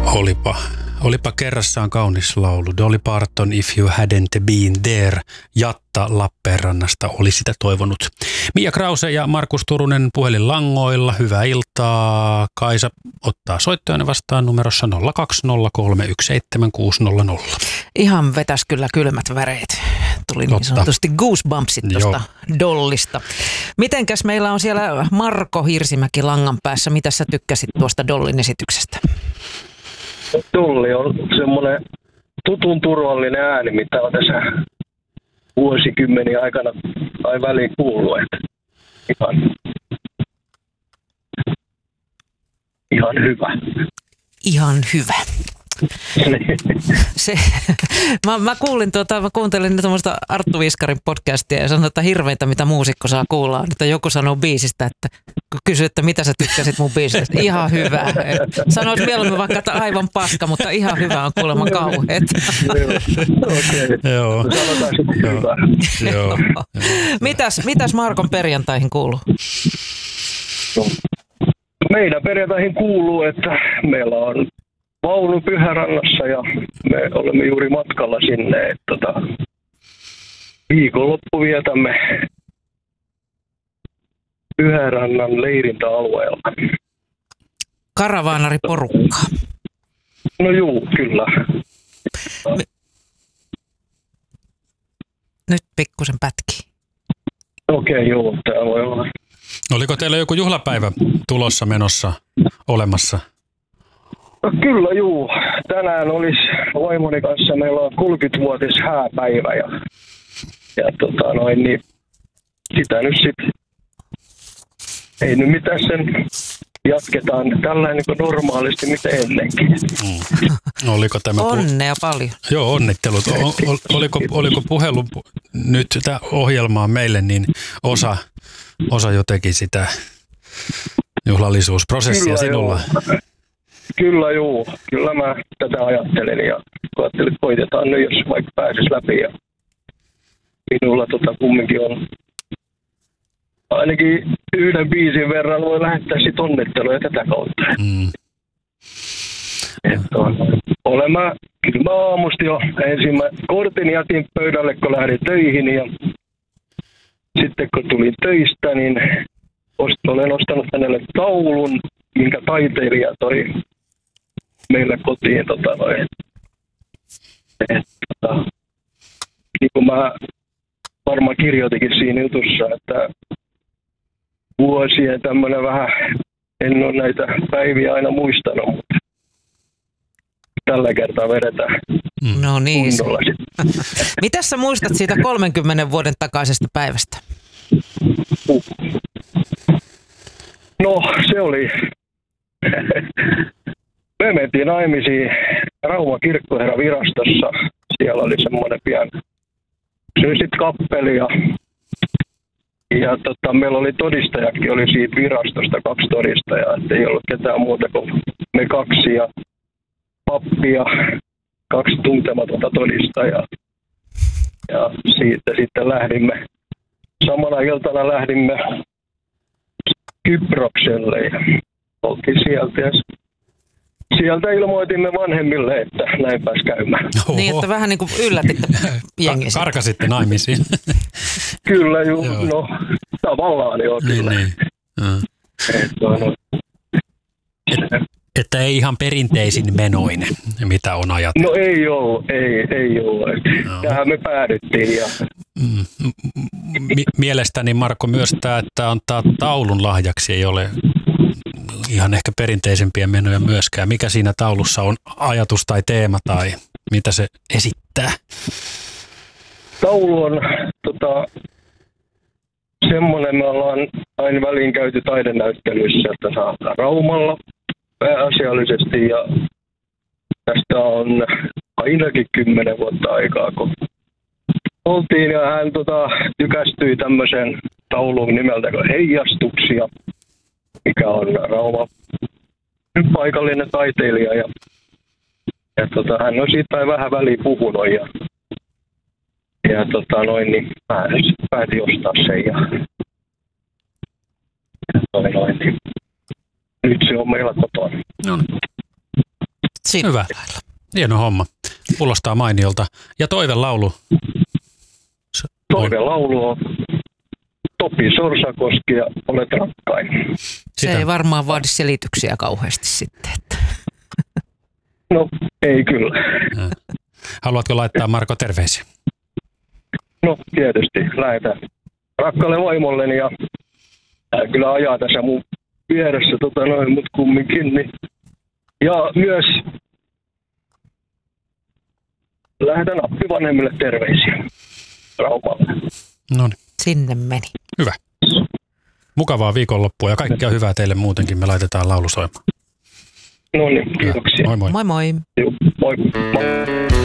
Olipa kerrassaan kaunis laulu. Dolly Parton, If You Hadn't Been There. Jatta Lappeenrannasta oli sitä toivonut. Mia Krause ja Markus Turunen puhelinlangoilla. Hyvää iltaa. Kaisa ottaa soittajana vastaan numerossa 020317600. Ihan vetäs kyllä kylmät väreet. Tuli niin sanotusti goosebumpsit tuosta Dollista. Mitenkäs meillä on siellä Marko Hirsimäki langan päässä? Mitä sä tykkäsit tuosta Dollin esityksestä? Dolly on semmoinen tutun turvallinen ääni, mitä on tässä vuosikymmeniä aikana tai väliin kuullut. Ihan hyvä. Ihan hyvä. Mä kuuntelin tuommoista Arttu Viskarin podcastia ja sanoin, että hirveintä mitä muusikko saa kuulla, että joku sanoo biisistä, että kun kysyy, että mitä sä tykkäsit mun biisistä, ihan hyvä. Sanois mieluummin vaikka, että aivan paska, mutta ihan hyvä on kuulemma kauheet. Joo. Mitäs Markon perjantaihin kuuluu? Meidän perjantaihin kuuluu, että meillä on vaunu Pyhärannassa ja me olemme juuri matkalla sinne, että viikonloppu vietämme Pyhärannan leirintäalueella. Karavaanariporukkaa. No juu, kyllä. Nyt pikkusen pätkii. Okei, joo, tämä voi olla. Oliko teillä joku juhlapäivä tulossa menossa olemassa? No kyllä juu. Tänään olisi vaimoni kanssa, meillä on 30-vuotis hääpäivä ja niin sitä nyt sitten ei nyt mitään sen jatketaan tällainen kuin normaalisti mitä ennenkin. Oliko tämä onnea paljon. Joo, onnittelut. Oliko puhelu nyt tämä ohjelmaa meille, niin osa jo teki sitä juhlallisuusprosessia kyllä sinulla? Joo. Kyllä juu. Kyllä mä tätä ajattelin ja ajattelin, että koitetaan nyt, jos vaikka pääsisi läpi. Ja minulla kumminkin on ainakin yhden biisin verran voi lähettää sit onnitteluja tätä kautta. Kyllä mä aamusti jo kortin jätin pöydälle, kun lähdin töihin ja sitten kun tulin töistä, niin olen ostanut hänelle taulun, minkä taiteilija toi meille kotiin. Niin kuin mä varmaan kirjoitikin siinä jutussa, että vuosien tämmöinen vähän, en ole näitä päiviä aina muistanut, mutta tällä kertaa vedetään no niin. kunnolla. Mitäs sä muistat siitä 30 vuoden takaisesta päivästä? No se oli, me mentiin naimisiin Rauman kirkkoherravirastossa, siellä oli semmoinen pian sitten kappeli ja meillä oli todistajakin, oli siitä virastosta 2 todistajaa, että ei ollut ketään muuta kuin me 2 ja pappi ja 2 tuntematonta todistajaa. Ja siitä sitten lähdimme, samana iltana lähdimme Kyprokselle ja oltiin sieltä ja sieltä ilmoitimme vanhemmille, että näin pääsi käymään. Oho. Niin, että vähän niin kuin yllätitte jengi. Karkasitte naimisiin. Kyllä, no tavallaan joo, kyllä. Niin. Että ei ihan perinteisin menoin, mitä on ajatellut. No ei ollut. No. Tähän me päädyttiin. Ja Mielestäni Marko myös tämä, että antaa taulun lahjaksi, ei ole ihan ehkä perinteisempiä menoja myöskään. Mikä siinä taulussa on ajatus tai teema tai mitä se esittää? Taulu on semmoinen, me ollaan aina väliin käyty taidenäyttelyssä, että saattaa Raumalla pääasiallisesti ja tästä on ainakin 10 vuotta aikaa, kun oltiin ja hän tykästyi tämmöisen tauluun nimeltä kuin Heijastuksia, mikä on Rauma paikallinen taiteilija ja hän on siitä vähän väliin puhunut ja niin päätin ostaa sen ja niin nyt se on meillä kotona. No. Siinä Hyvä. Hieno homma. Kuulostaa mainiolta. Ja toivelaulu. Toivelaulu on Topi Sorsakoski ja Olet rakkain. Se ei varmaan vaadi selityksiä kauheasti sitten. Että. No, ei kyllä. Haluatko laittaa Marko terveisiä? No, tietysti. Lähetän rakkaalle vaimolleni ja hän kyllä ajaa tässä mun vieressä, mut kumminkin. Niin. Ja myös lähetän appivanhemmille terveisiä Raumalle. No niin. Sinne meni. Hyvä. Mukavaa viikonloppua ja kaikkea hyvää teille muutenkin. Me laitetaan laulu soimaan. No niin, kiitoksia. Moi moi. Moi moi. Joo, moi.